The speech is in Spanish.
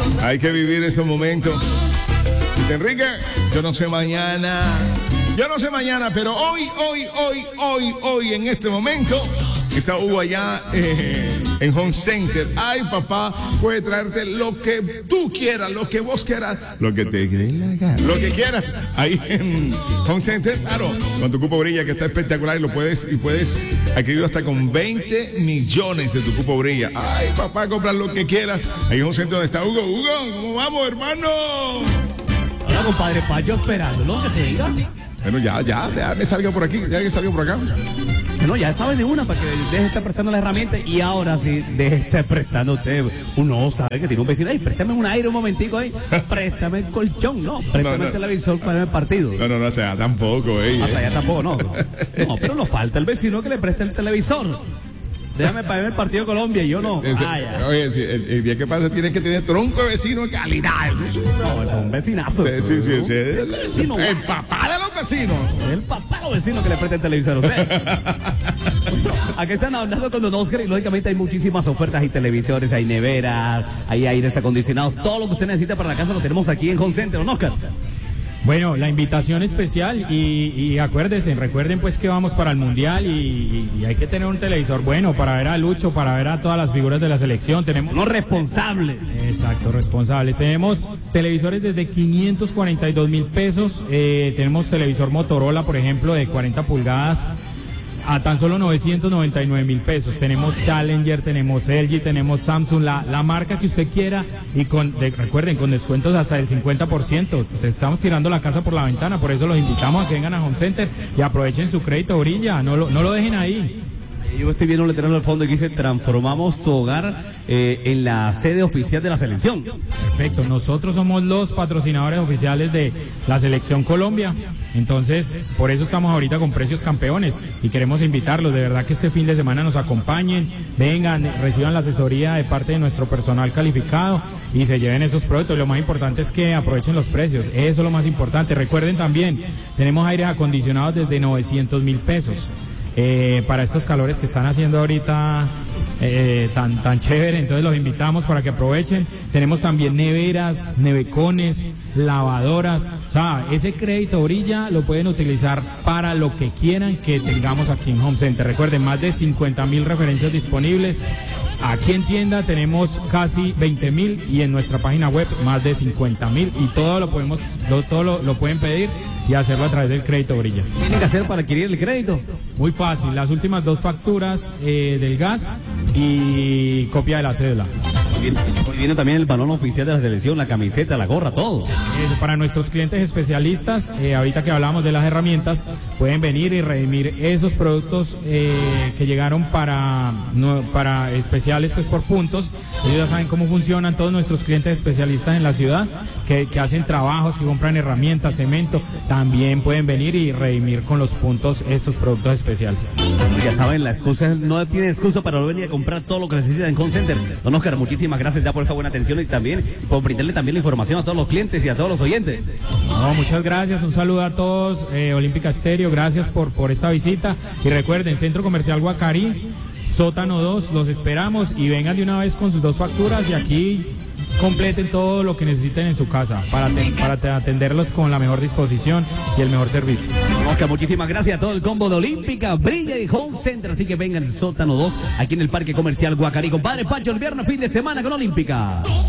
Hay que vivir esos momentos. Dice Enrique, yo no sé mañana, pero hoy, en este momento, esa uva allá en Home Center. Ay, papá, puede traerte lo que tú quieras, lo que vos quieras, lo que te dé la gana, lo que quieras. Ahí en Home Center, claro, con tu cupo brilla, que está espectacular, y puedes adquirirlo hasta con 20 millones de tu cupo brilla. Ay, papá, compras lo que quieras. Ahí en Home Center donde está Hugo. Hugo, ¿cómo vamos, hermano? Hola, compadre Pacho, esperándolo que se diga. Bueno, ya me salga por aquí, ya que salga por acá. No, ya saben de una, para que deje de estar prestando la herramienta. Y ahora sí, deje de estar prestando usted. Uno sabe que tiene un vecino. Ay, préstame un aire un momentico ahí. Préstame el colchón, no. Préstame el televisor para el partido. No, hasta allá tampoco, Hasta allá tampoco, no. No, pero nos falta el vecino que le preste el televisor. Déjame para ver el partido de Colombia y yo no. Oye, sí, el día que pasa tiene que tener tronco de vecino de calidad. No, es un vecinazo. Sí. El papá de los vecinos. El papá de los vecinos que le presta el televisor a usted. Aquí están hablando con Don Oscar y lógicamente hay muchísimas ofertas. Hay televisores, hay neveras, hay aires acondicionados. Todo lo que usted necesita para la casa lo tenemos aquí en Home Center, Don Oscar. Bueno, la invitación especial y recuerden pues que vamos para el Mundial y hay que tener un televisor bueno para ver a Lucho, para ver a todas las figuras de la selección. Tenemos no responsables. Exacto, responsables. Tenemos televisores desde 542,000 pesos. Tenemos televisor Motorola, por ejemplo, de 40 pulgadas. A tan solo 999,000 pesos. Tenemos Challenger, tenemos LG, tenemos Samsung, la marca que usted quiera y recuerden, con descuentos hasta del 50%. Estamos tirando la casa por la ventana, por eso los invitamos a que vengan a Home Center y aprovechen su crédito brilla, no lo dejen ahí. Yo estoy viendo un letrero al fondo que dice: transformamos tu hogar en la sede oficial de la selección. Perfecto, nosotros somos los patrocinadores oficiales de la Selección Colombia, entonces por eso estamos ahorita con precios campeones y queremos invitarlos, de verdad que este fin de semana nos acompañen, vengan, reciban la asesoría de parte de nuestro personal calificado y se lleven esos productos. Lo más importante es que aprovechen los precios, eso es lo más importante. Recuerden también, tenemos aires acondicionados desde 900,000 pesos. Para estos calores que están haciendo ahorita tan chévere, entonces los invitamos para que aprovechen. Tenemos también neveras, nevecones, lavadoras, o sea, ese crédito brilla lo pueden utilizar para lo que quieran que tengamos aquí en Home Center. Recuerden, más de 50,000 referencias disponibles. Aquí en tienda tenemos casi 20,000 y en nuestra página web más de 50,000 y todo lo pueden pedir y hacerlo a través del crédito brilla. ¿Qué tienen que hacer para adquirir el crédito? Muy fácil, las últimas 2 facturas del gas y copia de la cédula. Viene también el balón oficial de la selección, la camiseta, la gorra, todo. Para nuestros clientes especialistas, ahorita que hablamos de las herramientas, pueden venir y redimir esos productos que llegaron para especiales pues por puntos. Ellos ya saben cómo funcionan todos nuestros clientes especialistas en la ciudad, que hacen trabajos, que compran herramientas, cemento, también pueden venir y redimir con los puntos estos productos especiales. Ya saben, la excusa no tiene excusa para no venir a comprar todo lo que necesitan en Home Center. Don Oscar, muchísimas gracias ya por esa buena atención y también por brindarle también la información a todos los clientes y a todos los oyentes. No, muchas gracias, un saludo a todos, Olímpica Estéreo, gracias por esta visita y recuerden, Centro Comercial Guacarí, sótano 2, los esperamos y vengan de una vez con sus 2 facturas y aquí completen todo lo que necesiten en su casa para atenderlos con la mejor disposición y el mejor servicio. Oscar, muchísimas gracias a todo el combo de Olímpica, Brilla y Home Center, así que vengan al sótano 2 aquí en el Parque Comercial Guacarí. Compadre Pacho, el viernes fin de semana con Olímpica.